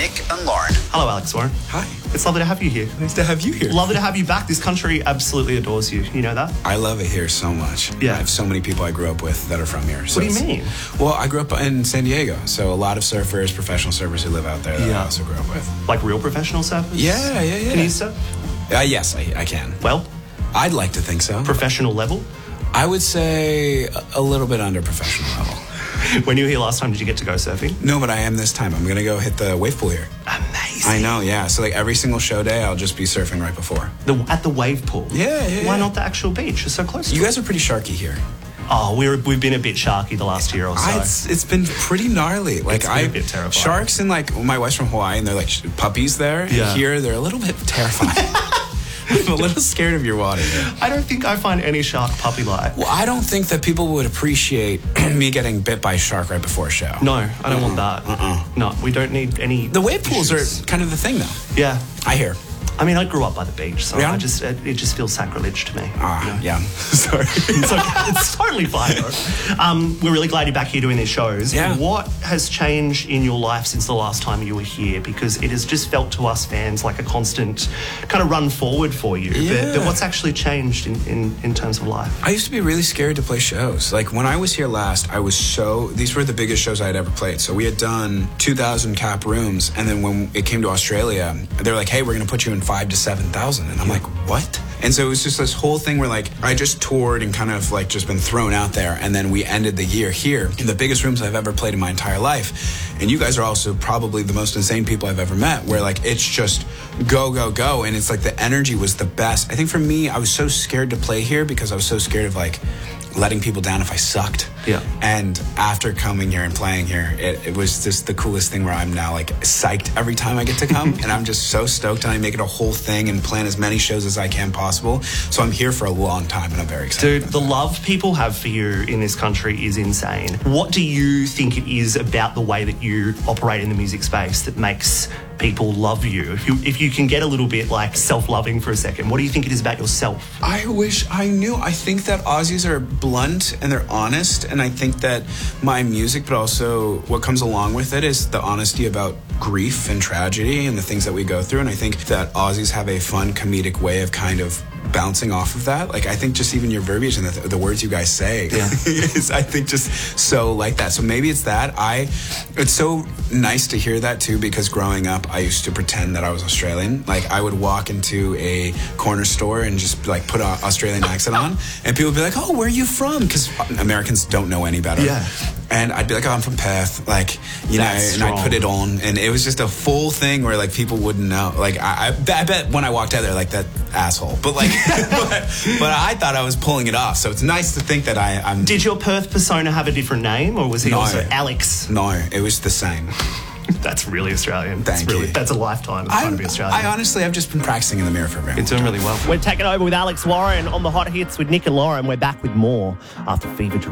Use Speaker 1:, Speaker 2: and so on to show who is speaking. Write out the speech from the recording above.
Speaker 1: Nick and Lauren.
Speaker 2: Hello, Alex Warren.
Speaker 3: Hi.
Speaker 2: It's lovely to have you here.
Speaker 3: Nice to have you here.
Speaker 2: Lovely to have you back. This country absolutely adores you. You know that?
Speaker 3: I love it here so much.
Speaker 2: Yeah.
Speaker 3: I have so many people I grew up with that are from here.
Speaker 2: So what do you mean?
Speaker 3: Well, I grew up in San Diego, so a lot of surfers, professional surfers who live out there that I also grew up with.
Speaker 2: Like real professional surfers?
Speaker 3: Yeah.
Speaker 2: Can you surf?
Speaker 3: Yes, I can.
Speaker 2: Well?
Speaker 3: I'd like to think so.
Speaker 2: Professional level?
Speaker 3: I would say a little bit under professional level.
Speaker 2: When you were here last time, did you get to go surfing?
Speaker 3: No, but I am this time. I'm going to go hit the wave pool here.
Speaker 2: Amazing.
Speaker 3: I know, yeah. So like every single show day, I'll just be surfing right before.
Speaker 2: At the wave pool?
Speaker 3: Yeah.
Speaker 2: Why not the actual beach? It's so close to
Speaker 3: You guys are pretty sharky here.
Speaker 2: Oh, we've been a bit sharky the last year or so.
Speaker 3: It's been pretty gnarly. Like
Speaker 2: it's been a bit terrifying.
Speaker 3: Sharks in like my wife's from Hawaii and they're like puppies there. And here they're a little bit terrifying. I'm a little scared of your water.
Speaker 2: I don't think I find any shark puppy-like.
Speaker 3: Well, I don't think that people would appreciate me getting bit by a shark right before a show.
Speaker 2: No, I don't want that. No, we don't need any.
Speaker 3: The wave pools are kind of the thing, though.
Speaker 2: Yeah,
Speaker 3: I hear.
Speaker 2: I mean, I grew up by the beach, so
Speaker 3: Yeah?
Speaker 2: it just feels sacrilege to me.
Speaker 3: Yeah. Sorry.
Speaker 2: It's okay. It's totally fine, though. We're really glad you're back here doing these shows.
Speaker 3: Yeah.
Speaker 2: What has changed in your life since the last time you were here? Because it has just felt to us fans like a constant kind of run forward for you.
Speaker 3: Yeah.
Speaker 2: But what's actually changed in terms of life?
Speaker 3: I used to be really scared to play shows. Like, when I was here last, these were the biggest shows I had ever played. So we had done 2,000 cap rooms, and then when it came to Australia, they were like, hey, we're going to put you in 5,000 to 7,000. And I'm like, what? And so it was just this whole thing where like I just toured and kind of like just been thrown out there, and then we ended the year here in the biggest rooms I've ever played in my entire life. And you guys are also probably the most insane people I've ever met, where like it's just go, go, go, and it's like the energy was the best. I think for me, I was so scared to play here because I was so scared of like letting people down if I sucked.
Speaker 2: Yeah.
Speaker 3: And after coming here and playing here, it was just the coolest thing where I'm now like psyched every time I get to come. And I'm just so stoked, and I make it a whole thing and plan as many shows as I can possible. So I'm here for a long time, and I'm very excited.
Speaker 2: Dude, the love people have for you in this country is insane. What do you think it is about the way that you operate in the music space that makes people love you? If you can get a little bit like self-loving for a second, what do you think it is about yourself?
Speaker 3: I wish I knew. I think that Aussies are blunt and they're honest, and I think that my music, but also what comes along with it, is the honesty about grief and tragedy and the things that we go through. And I think that Aussies have a fun comedic way of kind of bouncing off of that. Like, I think just even your verbiage and the words you guys say is, I think, just so like that. So maybe it's that. It's so nice to hear that too, because growing up, I used to pretend that I was Australian. Like, I would walk into a corner store and just like put an Australian accent on, and people would be like, oh, where are you from? Because Americans don't know any better.
Speaker 2: Yeah.
Speaker 3: And I'd be like, oh, I'm from Perth. Like, you know, and I'd put it on, and it was just a full thing where like people wouldn't know. Like, I bet when I walked out there, like, that asshole. But like, but I thought I was pulling it off. So it's nice to think that I'm.
Speaker 2: Did your Perth persona have a different name, or was he also Alex?
Speaker 3: No, it was the same.
Speaker 2: That's really Australian.
Speaker 3: Thank you.
Speaker 2: That's a lifetime of trying to be Australian.
Speaker 3: I honestly, I've just been practicing in the mirror for a very long
Speaker 2: You're doing
Speaker 3: time.
Speaker 2: really well.
Speaker 4: We're taking over with Alex Warren on the Hot Hits with Nick and Lauren. We're back with more after Fever Dream.